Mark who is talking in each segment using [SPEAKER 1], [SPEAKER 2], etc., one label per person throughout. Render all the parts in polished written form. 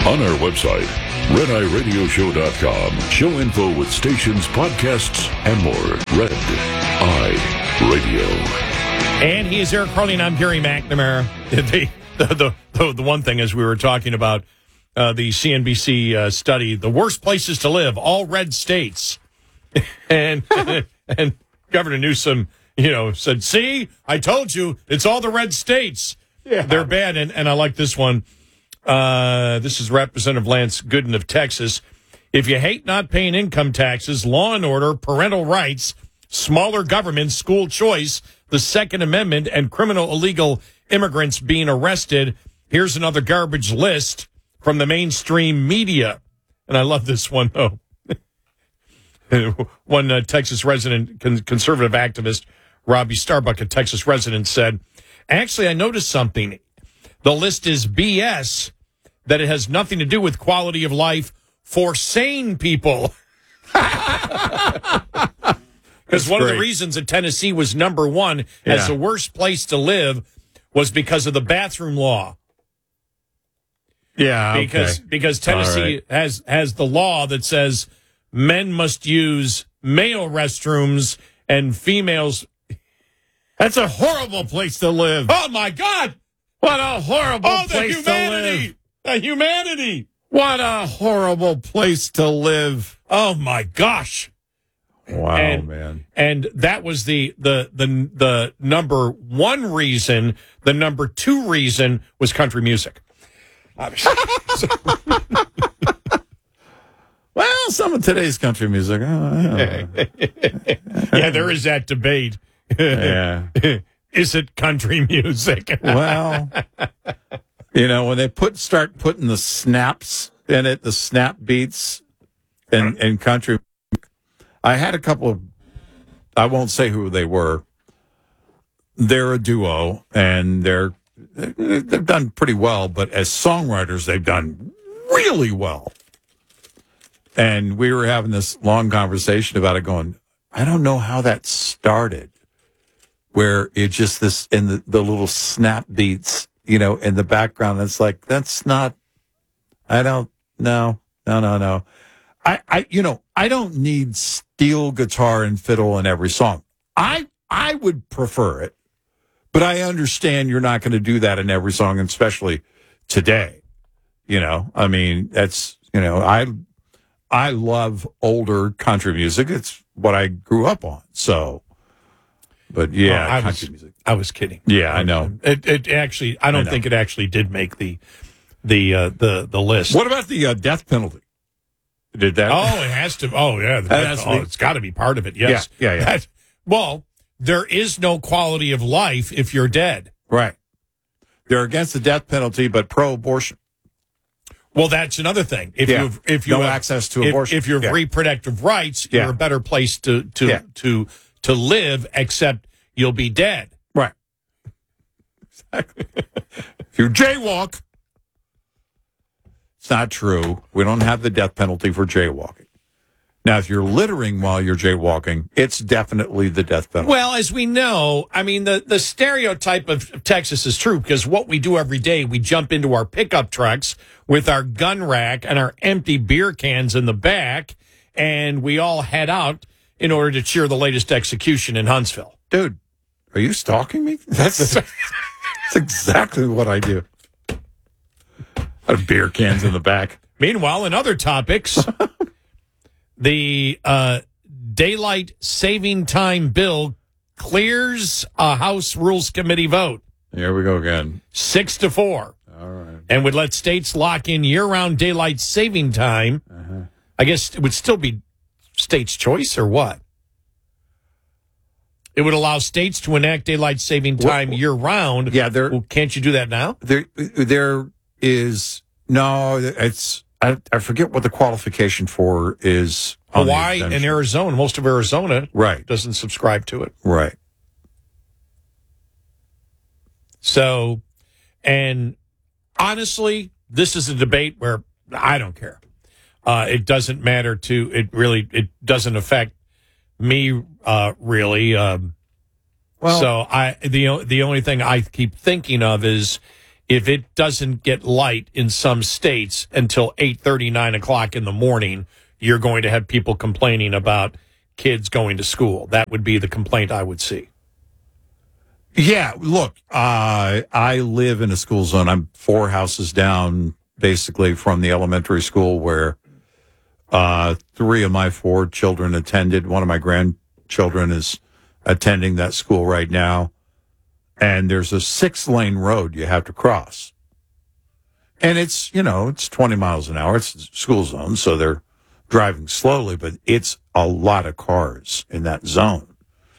[SPEAKER 1] On our website, RedEyeRadioShow.com. Show info with stations, podcasts, and more. Red Eye Radio.
[SPEAKER 2] And he is Eric Carly, and I'm Gary McNamara. The one thing, as we were talking about the CNBC study, the worst places to live, all red states. and Governor Newsom, said, see, I told you, it's all the red states. Yeah. They're bad. And I like this one. This is Representative Lance Gooden of Texas. If you hate not paying income taxes, law and order, parental rights, smaller government, school choice, the Second Amendment, and criminal illegal immigrants being arrested, here's another garbage list from the mainstream media. And I love this one, though. One Texas resident, conservative activist, Robbie Starbuck, a Texas resident, said, actually, I noticed something. The list is BS, that it has nothing to do with quality of life for sane people. Because one of the reasons that Tennessee was number one as the worst place to live was because of the bathroom law.
[SPEAKER 3] Yeah,
[SPEAKER 2] because Tennessee has the law that says men must use male restrooms and females.
[SPEAKER 3] That's a horrible place to live.
[SPEAKER 2] Oh, my God.
[SPEAKER 3] What a horrible place to live.
[SPEAKER 2] The humanity.
[SPEAKER 3] What a horrible place to live.
[SPEAKER 2] Oh, my gosh.
[SPEAKER 3] Wow, man.
[SPEAKER 2] And that was the number one reason. The number two reason was country music.
[SPEAKER 3] Well, some of today's country music.
[SPEAKER 2] Yeah, there is that debate.
[SPEAKER 3] Yeah.
[SPEAKER 2] Is it country music?
[SPEAKER 3] Well, when they start putting the snaps in it, the snap beats and country. I had a couple of, I won't say who they were. They're a duo, and they've done pretty well, but as songwriters, they've done really well. And we were having this long conversation about it going, I don't know how that started, where it just this, in the little snap beats, in the background. It's like, that's not, I don't, no. I don't need steel guitar and fiddle in every song. I would prefer it, but I understand you're not going to do that in every song, especially today. I mean, that's, I love older country music. It's what I grew up on. So, but yeah, country music.
[SPEAKER 2] I was kidding.
[SPEAKER 3] Yeah, I know.
[SPEAKER 2] It actually, I don't think it actually did make the list.
[SPEAKER 3] What about the death penalty? Did that?
[SPEAKER 2] Oh, it has to. Oh, yeah. It's got to be part of it. Yes.
[SPEAKER 3] Yeah.
[SPEAKER 2] Well, there is no quality of life if you're dead.
[SPEAKER 3] Right. They're against the death penalty, but pro-abortion.
[SPEAKER 2] Well, that's another thing. If you have
[SPEAKER 3] access to abortion,
[SPEAKER 2] if you have reproductive rights, you're a better place to live. Except you'll be dead.
[SPEAKER 3] Right. Exactly. If you jaywalk. It's not true. We don't have the death penalty for jaywalking. Now, if you're littering while you're jaywalking, it's definitely the death penalty.
[SPEAKER 2] Well, as we know, I mean, the stereotype of Texas is true because what we do every day, we jump into our pickup trucks with our gun rack and our empty beer cans in the back, and we all head out in order to cheer the latest execution in Huntsville.
[SPEAKER 3] Dude, are you stalking me? That's exactly what I do. Beer cans in the back.
[SPEAKER 2] Meanwhile, in other topics, the Daylight Saving Time bill clears a House Rules Committee vote.
[SPEAKER 3] Here we go again.
[SPEAKER 2] 6-4.
[SPEAKER 3] All right.
[SPEAKER 2] And would let states lock in year-round daylight saving time. I guess it would still be states' choice or what? It would allow states to enact daylight saving time year-round.
[SPEAKER 3] Yeah,
[SPEAKER 2] can't you do that now?
[SPEAKER 3] There is no. It's I forget what the qualification for is.
[SPEAKER 2] Hawaii and Arizona, most of Arizona, doesn't subscribe to it.
[SPEAKER 3] Right.
[SPEAKER 2] So, and honestly, this is a debate where I don't care. It doesn't matter it doesn't affect me really. So the only thing I keep thinking of is if it doesn't get light in some states until 8:30, 9 o'clock in the morning, you're going to have people complaining about kids going to school. That would be the complaint I would see.
[SPEAKER 3] Yeah, look, I live in a school zone. I'm 4 houses down, basically, from the elementary school where 3 of my 4 children attended. One of my grandchildren is attending that school right now. And there's a 6-lane road you have to cross. And it's 20 miles an hour. It's a school zone, so they're driving slowly, but it's a lot of cars in that zone.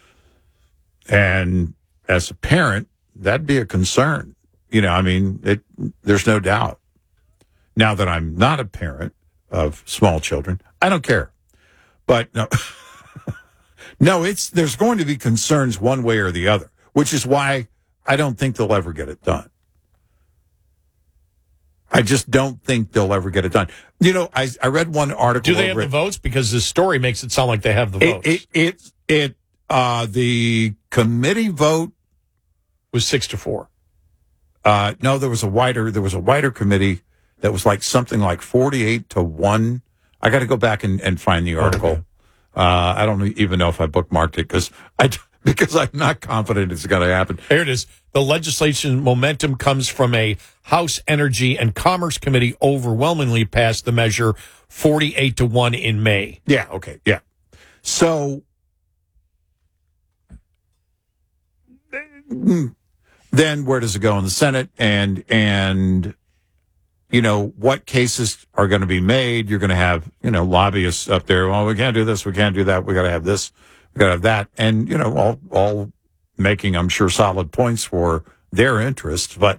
[SPEAKER 3] And as a parent, that'd be a concern. There's no doubt. Now that I'm not a parent of small children, I don't care. But no, there's going to be concerns one way or the other, which is why I don't think they'll ever get it done. I just don't think they'll ever get it done. I read one article.
[SPEAKER 2] Do they have the votes? Because this story makes it sound like they have the votes.
[SPEAKER 3] The committee vote
[SPEAKER 2] was 6-4.
[SPEAKER 3] No, there was a wider committee that was like something like 48-1. I got to go back and find the article.
[SPEAKER 2] Okay.
[SPEAKER 3] I don't even know if I bookmarked it because I'm not confident it's going to happen.
[SPEAKER 2] Here it is. The legislation momentum comes from a House Energy and Commerce Committee overwhelmingly passed the measure 48-1 in May.
[SPEAKER 3] Yeah, okay, yeah. So then where does it go in the Senate? And what cases are going to be made? You're going to have, lobbyists up there. Well, we can't do this. We can't do that. We got to have this. We got to have that. And, all making, I'm sure, solid points for their interests. But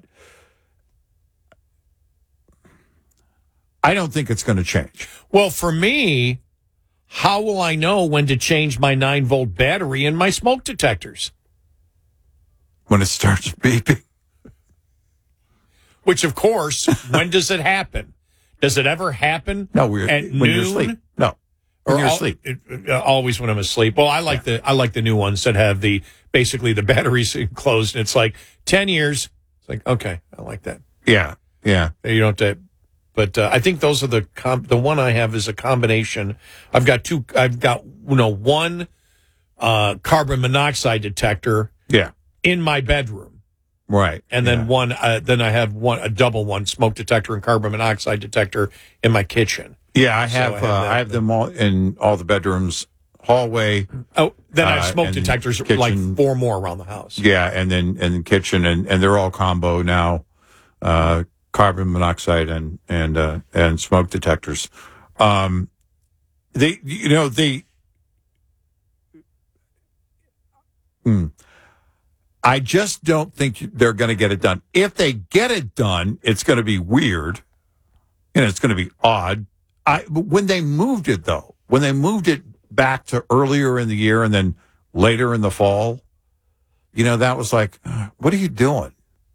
[SPEAKER 3] I don't think it's going to change.
[SPEAKER 2] Well, for me, how will I know when to change my 9-volt battery in my smoke detectors?
[SPEAKER 3] When it starts beeping.
[SPEAKER 2] Which, of course, when does it happen? Does it ever happen?
[SPEAKER 3] No,
[SPEAKER 2] when
[SPEAKER 3] you're asleep. No, when you're asleep.
[SPEAKER 2] Always when I'm asleep. Well, I like the new ones that have basically the batteries enclosed, and it's like 10 years. It's like, okay, I like that.
[SPEAKER 3] Yeah.
[SPEAKER 2] You don't have to, but I think those are the one I have is a combination. I've got two. I've got one carbon monoxide detector.
[SPEAKER 3] Yeah.
[SPEAKER 2] In my bedroom.
[SPEAKER 3] Right.
[SPEAKER 2] And then then I have a double one, smoke detector and carbon monoxide detector in my kitchen.
[SPEAKER 3] Yeah, I have them all in all the bedrooms, hallway.
[SPEAKER 2] Oh, then I have smoke detectors, kitchen, like 4 more around the house.
[SPEAKER 3] Yeah, and then kitchen, and they're all combo now, carbon monoxide and smoke detectors. I just don't think they're going to get it done. If they get it done, it's going to be weird, and it's going to be odd. When they moved it back to earlier in the year and then later in the fall, that was like, what are you doing?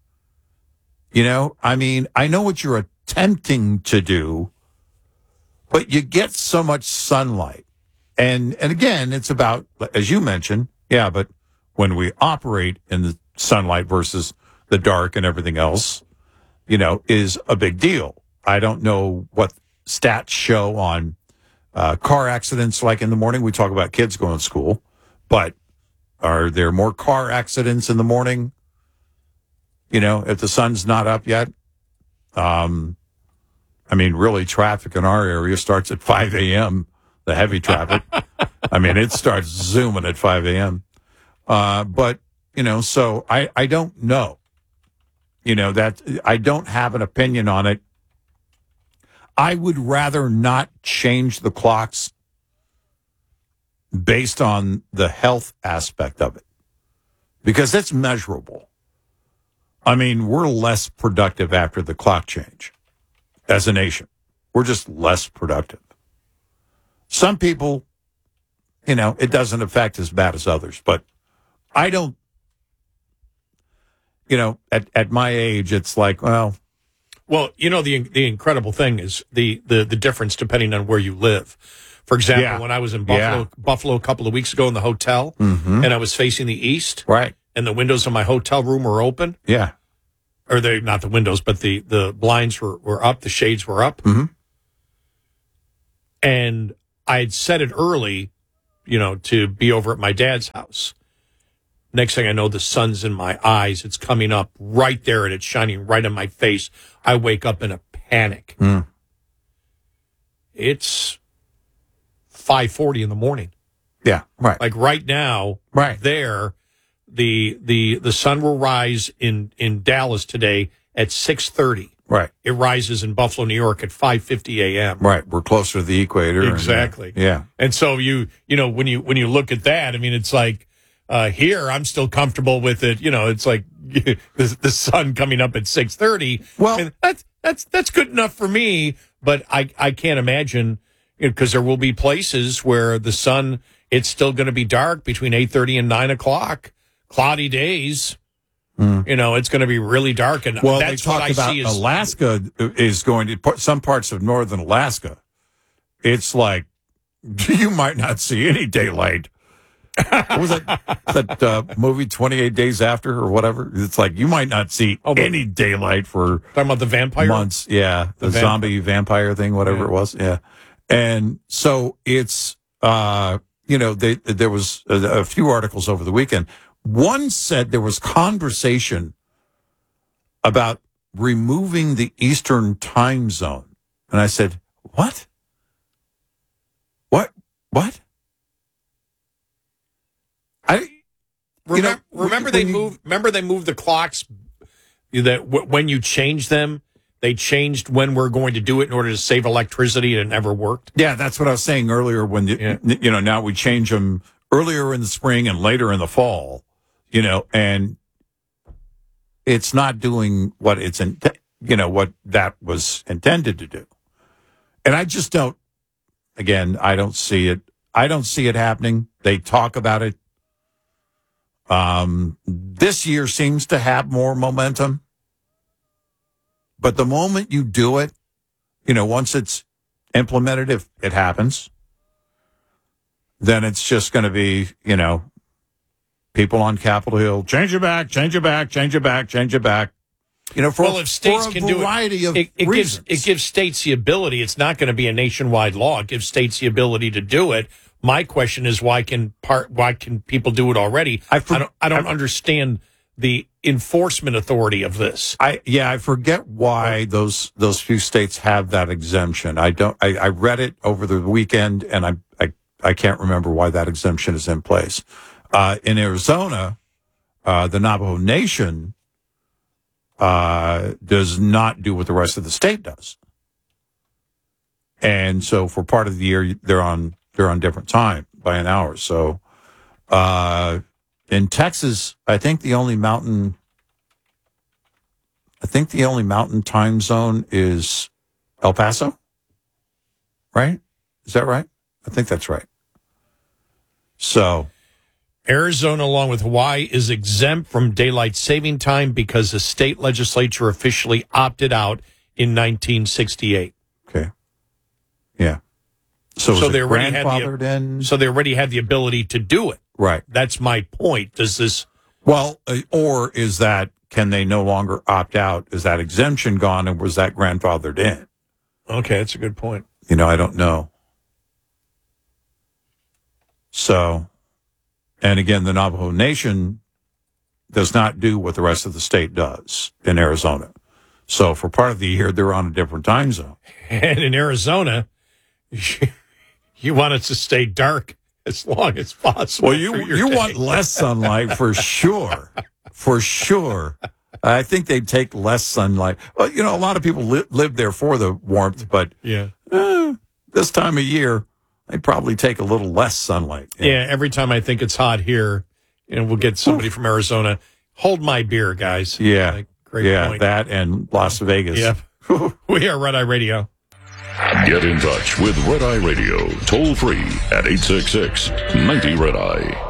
[SPEAKER 3] I know what you're attempting to do, but you get so much sunlight. And again, it's about, as you mentioned, but when we operate in the sunlight versus the dark and everything else, is a big deal. I don't know what stats show on car accidents like in the morning. We talk about kids going to school, but are there more car accidents in the morning? If the sun's not up yet? Really, traffic in our area starts at 5 a.m., the heavy traffic. It starts zooming at 5 a.m. So I don't know, that I don't have an opinion on it. I would rather not change the clocks based on the health aspect of it because it's measurable. We're less productive after the clock change as a nation. We're just less productive. Some people, it doesn't affect as bad as others, but I don't, at my age, it's like, well,
[SPEAKER 2] the incredible thing is the difference depending on where you live. For example, when I was in Buffalo a couple of weeks ago in the hotel, and I was facing the east,
[SPEAKER 3] right,
[SPEAKER 2] and the windows of my hotel room were open.
[SPEAKER 3] Yeah,
[SPEAKER 2] or not the windows, but the blinds were up, the shades were up.
[SPEAKER 3] Mm-hmm.
[SPEAKER 2] And I had set it early, to be over at my dad's house. Next thing I know, the sun's in my eyes. It's coming up right there, and it's shining right in my face. I wake up in a panic.
[SPEAKER 3] Mm.
[SPEAKER 2] It's 5:40 in the morning.
[SPEAKER 3] Yeah, right.
[SPEAKER 2] Like right now,
[SPEAKER 3] Right.
[SPEAKER 2] there, the sun will rise in Dallas today at 6:30.
[SPEAKER 3] Right.
[SPEAKER 2] It rises in Buffalo, New York at 5:50 a.m.
[SPEAKER 3] Right. We're closer to the equator.
[SPEAKER 2] Exactly.
[SPEAKER 3] Yeah.
[SPEAKER 2] And so when you look at that, I mean, it's like here I'm still comfortable with it. It's like the sun coming up at 6:30.
[SPEAKER 3] Well,
[SPEAKER 2] and that's good enough for me. But I can't imagine, because there will be places where the sun, it's still going to be dark between 8:30 and 9 o'clock. Cloudy days. It's going to be really dark, and
[SPEAKER 3] well,
[SPEAKER 2] that's
[SPEAKER 3] they talk
[SPEAKER 2] what I
[SPEAKER 3] about
[SPEAKER 2] see.
[SPEAKER 3] Alaska is going to some parts of northern Alaska. It's like you might not see any daylight. What was that movie 28 Days After or whatever? It's like you might not see any daylight for
[SPEAKER 2] Talking about the vampire
[SPEAKER 3] months. Yeah, the zombie vampire thing, whatever it was. Yeah, and so it's there was a few articles over the weekend. One said there was conversation about removing the Eastern time zone. And I said, what? What?
[SPEAKER 2] Remember they moved the clocks that when you change them, they changed when we're going to do it in order to save electricity, and it never worked.
[SPEAKER 3] Yeah, that's what I was saying earlier when, now we change them earlier in the spring and later in the fall. And it's not doing what what that was intended to do. And I just don't, again, I don't see it. I don't see it happening. They talk about it. This year seems to have more momentum. But the moment you do it, once it's implemented, if it happens, then it's just going to be, people on Capitol Hill, change it back, change it back, change it back, change it back.
[SPEAKER 2] If states
[SPEAKER 3] for a
[SPEAKER 2] can do
[SPEAKER 3] variety of
[SPEAKER 2] it
[SPEAKER 3] reasons.
[SPEAKER 2] it gives states the ability. It's not going to be a nationwide law. It gives states the ability to do it. My question is, why can people do it already? I don't understand the enforcement authority of this.
[SPEAKER 3] I forget why those few states have that exemption. I read it over the weekend, and I can't remember why that exemption is in place. In Arizona, the Navajo Nation does not do what the rest of the state does, and so for part of the year they're on different time by an hour. So in Texas, I think the only mountain time zone is El Paso. Right? Is that right? I think that's right. So
[SPEAKER 2] Arizona, along with Hawaii, is exempt from daylight saving time because the state legislature officially opted out in 1968.
[SPEAKER 3] Okay. Yeah. So
[SPEAKER 2] they already
[SPEAKER 3] grandfathered in.
[SPEAKER 2] So they already had the ability to do it.
[SPEAKER 3] Right.
[SPEAKER 2] That's my point. Does this?
[SPEAKER 3] Well, or is that, can they no longer opt out? Is that exemption gone, and was that grandfathered in?
[SPEAKER 2] Okay, that's a good point.
[SPEAKER 3] I don't know. So, and again, the Navajo Nation does not do what the rest of the state does in Arizona. So for part of the year, they're on a different time zone.
[SPEAKER 2] And in Arizona, you want it to stay dark as long as possible.
[SPEAKER 3] Well, you want less sunlight for sure. For sure. I think they'd take less sunlight. Well, a lot of people live there for the warmth, but this time of year, they'd probably take a little less sunlight.
[SPEAKER 2] Yeah, every time I think it's hot here, we'll get somebody from Arizona. Hold my beer, guys.
[SPEAKER 3] Yeah.
[SPEAKER 2] Great point.
[SPEAKER 3] That and Las Vegas.
[SPEAKER 2] Yeah. We are Red Eye Radio.
[SPEAKER 1] Get in touch with Red Eye Radio, toll free at 866-90-RED-EYE.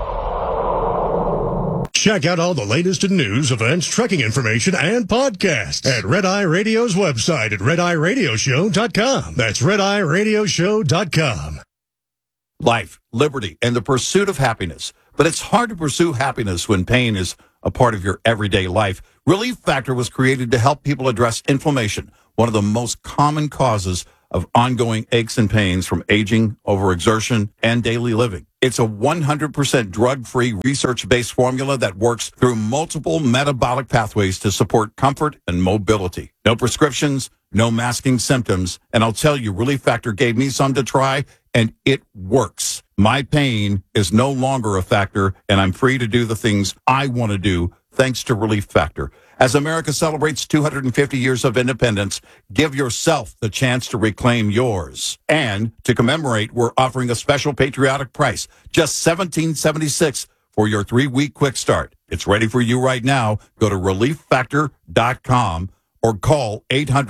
[SPEAKER 4] Check out all the latest in news, events, trucking information, and podcasts at Red Eye Radio's website at rediradioshow.com. That's rediradioshow.com.
[SPEAKER 3] Life, liberty, and the pursuit of happiness. But it's hard to pursue happiness when pain is a part of your everyday life. Relief Factor was created to help people address inflammation, one of the most common causes of ongoing aches and pains from aging, overexertion, and daily living. It's a 100% drug-free, research-based formula that works through multiple metabolic pathways to support comfort and mobility. No prescriptions, no masking symptoms, and I'll tell you, Relief Factor gave me some to try, and it works. My pain is no longer a factor, and I'm free to do the things I want to do thanks to Relief Factor. As America celebrates 250 years of independence, give yourself the chance to reclaim yours. And to commemorate, we're offering a special patriotic price, just $17.76 for your 3-week quick start. It's ready for you right now. Go to relieffactor.com or call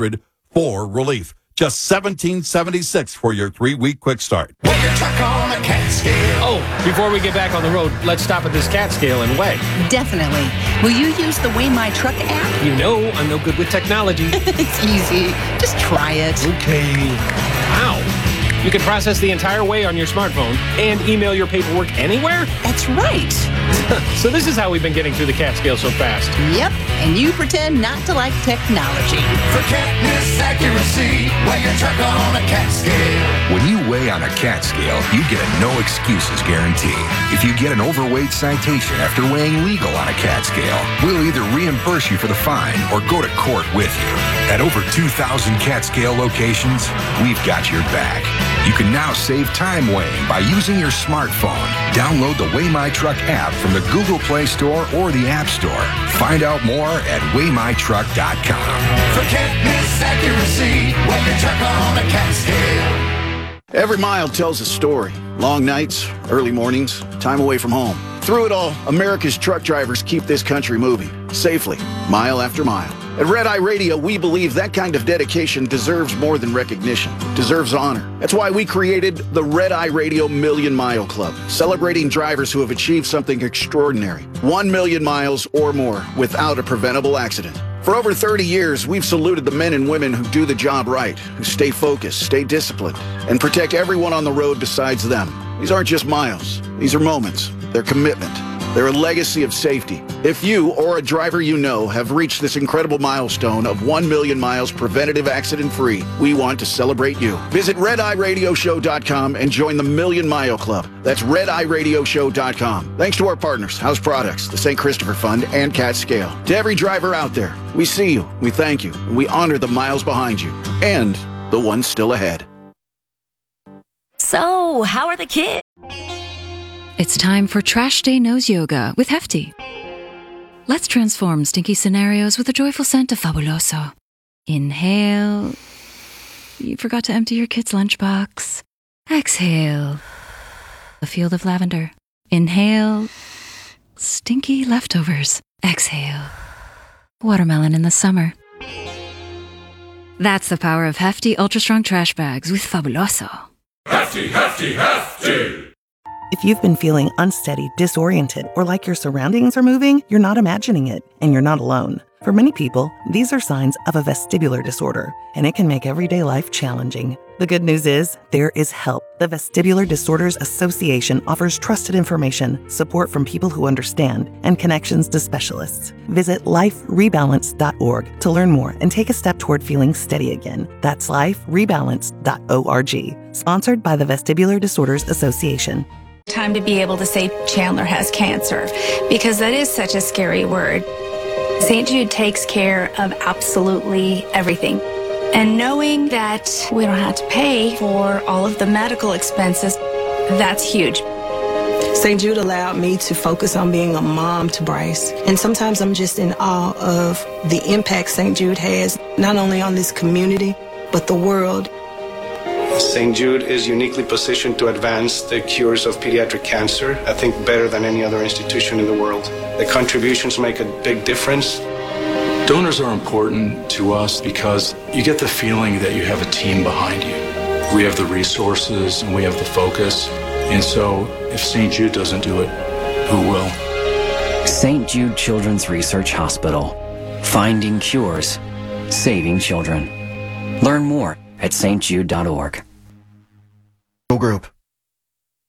[SPEAKER 3] 800-4RELIEF. Just $17.76 for your 3-week quick start.
[SPEAKER 5] Weigh your truck on a cat scale.
[SPEAKER 6] Oh, before we get back on the road, let's stop at this cat scale and weigh.
[SPEAKER 7] Definitely. Will you use the Weigh My Truck app?
[SPEAKER 6] You know I'm no good with technology.
[SPEAKER 7] It's easy. Just try it.
[SPEAKER 6] Okay. Wow. You can process the entire weigh on your smartphone and email your paperwork anywhere?
[SPEAKER 7] That's right.
[SPEAKER 6] So this is how we've been getting through the cat scale so fast.
[SPEAKER 7] Yep. And you pretend not to like technology.
[SPEAKER 5] For catness accuracy, weigh your truck on a cat scale.
[SPEAKER 8] When you weigh on a cat scale, you get a no excuses guarantee. If you get an overweight citation after weighing legal on a cat scale, we'll either reimburse you for the fine or go to court with you. At over 2,000 cat scale locations, we've got your back. You can now save time weighing by using your smartphone. Download the Weigh My Truck app from the Google Play Store or the App Store. Find out more at weighmytruck.com.
[SPEAKER 5] For catness accuracy, weigh your truck on a cat scale.
[SPEAKER 9] Every mile tells a story. Long nights, early mornings, time away from home. Through it all, America's truck drivers keep this country moving, safely, mile after mile. At Red Eye Radio, we believe that kind of dedication deserves more than recognition, deserves honor. That's why we created the Red Eye Radio Million Mile Club, celebrating drivers who have achieved something extraordinary. 1 million miles or more without a preventable accident. For over 30 years, we've saluted the men and women who do the job right, who stay focused, stay disciplined, and protect everyone on the road besides them. These aren't just miles. These are moments. They're commitment. They're a legacy of safety. If you or a driver you know have reached this incredible milestone of 1 million miles preventative accident-free, we want to celebrate you. Visit RedEyeRadioShow.com and join the Million Mile Club. That's RedEyeRadioShow.com. Thanks to our partners, House Products, the St. Christopher Fund, and Cat Scale. To every driver out there, we see you, we thank you, and we honor the miles behind you and the ones still ahead.
[SPEAKER 10] So, how are the kids?
[SPEAKER 11] It's time for Trash Day Nose Yoga with Hefty. Let's transform stinky scenarios with a joyful scent of Fabuloso. Inhale. You forgot to empty your kid's lunchbox. Exhale. A field of lavender. Inhale. Stinky leftovers. Exhale. Watermelon in the summer. That's the power of Hefty Ultra Strong Trash Bags with Fabuloso.
[SPEAKER 1] Hefty, hefty, hefty!
[SPEAKER 12] If you've been feeling unsteady, disoriented, or like your surroundings are moving, you're not imagining it, and you're not alone. For many people, these are signs of a vestibular disorder, and it can make everyday life challenging. The good news is, there is help. The Vestibular Disorders Association offers trusted information, support from people who understand, and connections to specialists. Visit liferebalance.org to learn more and take a step toward feeling steady again. That's liferebalance.org. Sponsored by the Vestibular Disorders Association.
[SPEAKER 13] Time to be able to say Chandler has cancer, because that is such a scary word. St. Jude takes care of absolutely everything. And knowing that we don't have to pay for all of the medical expenses, that's huge.
[SPEAKER 14] St. Jude allowed me to focus on being a mom to Bryce. And sometimes I'm just in awe of the impact St. Jude has, not only on this community, but the world.
[SPEAKER 15] St. Jude is uniquely positioned to advance the cures of pediatric cancer, I think better than any other institution in the world. The contributions make a big difference.
[SPEAKER 16] Donors are important to us because you get the feeling that you have a team behind you. We have the resources and we have the focus. And so if St. Jude doesn't do it, who will?
[SPEAKER 17] St. Jude Children's Research Hospital. Finding cures. Saving children. Learn more at stjude.org.
[SPEAKER 9] Group.